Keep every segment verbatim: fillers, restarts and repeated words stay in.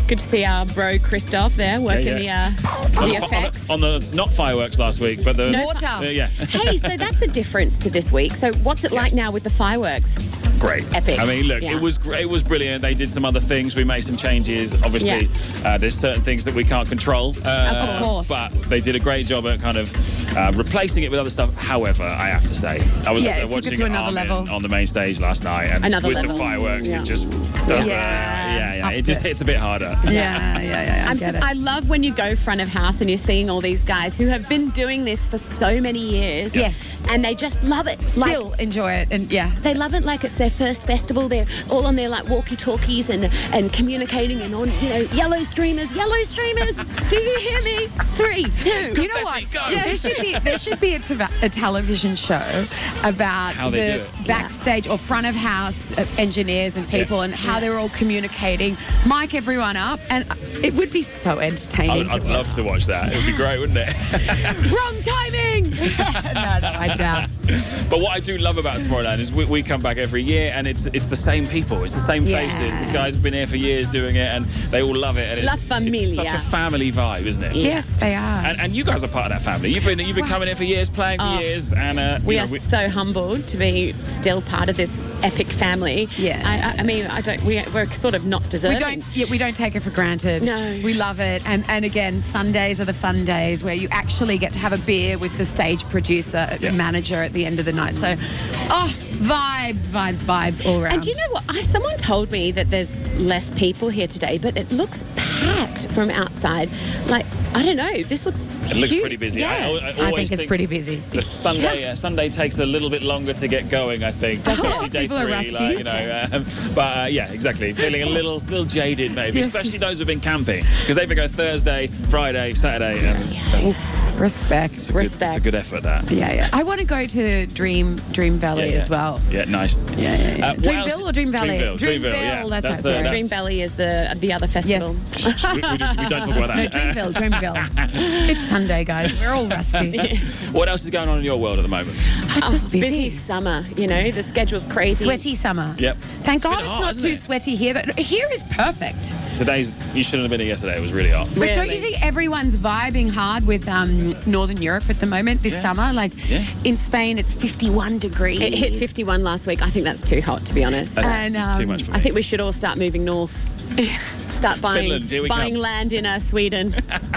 Good to see our bro Christoph there working Yeah, the uh, the effects. On the, on the not fireworks last week, but the No Water. uh, yeah, Hey, so that's a difference to this week. So what's it like Yes. now with the fireworks? great, Epic. I mean, look, Yeah. it was great. It was brilliant. They did some other things. We made some changes. Obviously, uh, there's certain things that we can't control. Uh, Of course. But they did a great job at kind of uh, replacing it with other stuff. However, I have to say, I was Yeah, uh, it took it watching to another Armin level. on the main stage last night, and Another with level. the fireworks, Yeah. it just does. Yeah. Uh, yeah, yeah. Up It just there. hits a bit harder. Yeah, yeah, yeah. I I'm get so, it. I love when you go front of house and you're seeing all these guys who have been doing this for so many years. Yes. And they just love it. Still Like, enjoy it, and yeah. they love it like it's their first festival. They're all on their like walkie-talkies and and communicating and on, you know, yellow streamers, yellow streamers. Do you hear me? Three, two. You know what? Confetti, go. Yeah, there should be there should be a, teva- a television show about How the they do it. backstage or front of house uh, engineers and people and how they're all communicating. Mic everyone up, and it would be so I entertaining. would, I'd to love to watch that. It would be great, wouldn't it? Wrong timing. no, no, I doubt. But what I do love about Tomorrowland is we, we come back every year, and it's it's the same people, it's the same Yeah. faces. The guys have been here for years doing it, and they all love it. And it's, La familia. it's such a family vibe, isn't it? Yes, they are. And, and you guys are part of that family. You've been you've been coming here for years, playing for Oh. years, and uh, We you are know, we- so humbled to be still part of this epic family. Yeah. I, I, I mean, I don't. We, we're sort of not we deserving. don't yeah, we don't take it for granted. No. We love it. And and again, Sundays are the fun days where you actually get to have a beer with the stage producer, Yeah. manager at the end of the night. So oh, vibes, vibes, vibes all around. And do you know what? I, someone told me that there's less people here today, but it looks packed from outside. Like, I don't know. This looks. it looks huge. pretty busy. Yeah. I, I, I always think it's pretty busy. The Sunday uh, Sunday takes a little bit longer to get going, I think, Does it? especially day People are three. rusty. Like, you know, um, but uh, yeah, exactly. Feeling a little little jaded, maybe, Yes. especially those who've been camping, because they go Thursday, Friday, Saturday, and that's, Respect. it's, a good, it's a Respect. good effort. That. Yeah, yeah. I want to go to Dream Dream Valley Yeah, yeah. as well. Yeah, nice. Yeah, yeah, yeah. Uh, what Dreamville else- or Dream Valley? Dreamville, Dreamville, Dreamville, yeah. that's That's right, the- yeah. that's- Dream Valley is the the other festival. Yes. we, we, just- we don't talk about No, that. Dreamville, Dreamville. It's Sunday, guys. We're all rusty. What else is going on in your world at the moment? Oh, just Oh, busy. busy summer. You know, the schedule's crazy. Sweaty summer. Yep. Thank It's God been it's hot, not hasn't too it? sweaty here. That- Here is perfect. Today's, you shouldn't have been here yesterday. It was really hot. But don't Really? you think everyone's vibing hard with um, Northern Europe at the moment this Yeah. summer? Like Yeah. in Spain, it's fifty-one degrees. It hit fifty-one last week. I think that's too hot, to be honest. That's And, it's too um, much for me. I think we should all start moving north. Start buying Finland, here we buying come. land in uh, Sweden.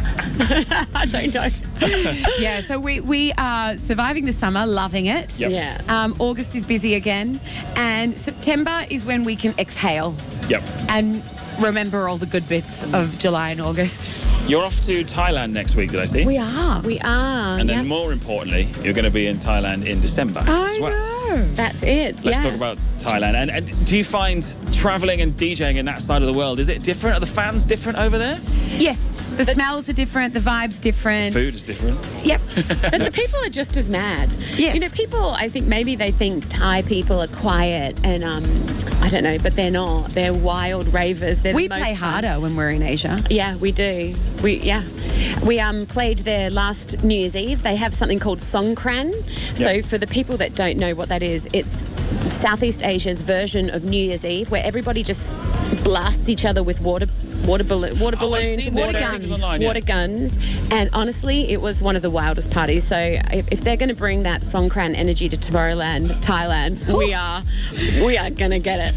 I don't know. Yeah, so we, we are surviving the summer, loving it. Yep. Yeah. Um, August is busy again, and September is when we can exhale Yep. and remember all the good bits of July and August. You're off to Thailand next week, did I see? are. We are. and then yeah. more importantly, you're going to be in Thailand in December as well. know. That's it. Let's yeah. talk about Thailand. And, and do you find traveling and DJing in that side of the world, is it different? Are the fans different over there? Yes, the smells are different, the vibes different. Food is different. Yep. But the people are just as mad. Yes. You know, people, I think maybe they think Thai people are quiet and, um, I don't know, but they're not. They're wild ravers. They're We the most play fun. harder when we're in Asia. Yeah, we do. We yeah, we um played there last New Year's Eve. They have something called Songkran. So Yep. for the people that don't know what that is, it's Southeast Asia's version of New Year's Eve, where everybody just blasts each other with water. Water, balloon, water Oh, I've balloons, seen water this. I've seen guns, this online, yeah. water guns, and honestly, it was one of the wildest parties. So if, if they're going to bring that Songkran energy to Tomorrowland, Thailand, we are, we are going to get it.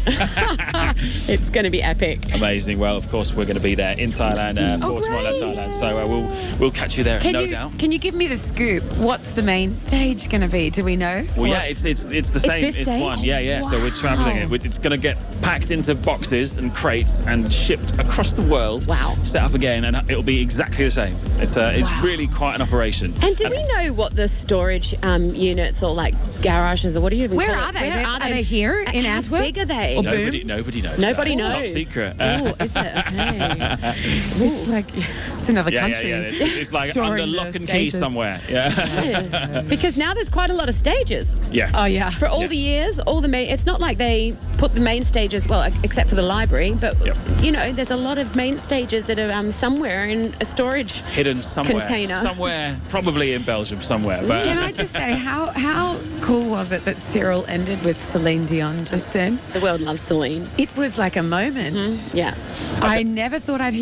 It's going to be epic. Amazing. Well, of course, we're going to be there in Thailand uh, for Oh, Tomorrowland, great. Thailand. So uh, we'll we'll catch you there, Can no you doubt. can you give me the scoop? What's the main stage going to be? Do we know? Well, yeah, it's it's it's the same. this It's stage? one. Yeah, yeah. So we're traveling it. It's going to get packed into boxes and crates and shipped across the world. Wow. Set up again, and it'll be exactly the same. It's uh, it's Wow. really quite an operation. And do we know what the storage um, units or like garages or what do you even Where call are it? they? Where Are- are are they? they here in How Antwerp? big are they? Or Nobody Boom? nobody knows. Nobody that. knows. It's top secret. Oh, is it? Okay. It's like it's another yeah, yeah, country. yeah. It's, it's like Storing under the lock and key stages. somewhere. Yeah. Because now there's quite a lot of stages. yeah. Oh yeah. For all Yeah. the years, all the main, it's not like they put the main stages, well, except for the library, but, Yep. you know, there's a lot of main stages that are um, somewhere in a storage. Hidden somewhere. Container. Somewhere, probably in Belgium somewhere. But Can I just say how how cool was it that Cyril ended with Celine Dion just then? The world loves Celine. It was like a moment. Yeah. I never thought I'd hear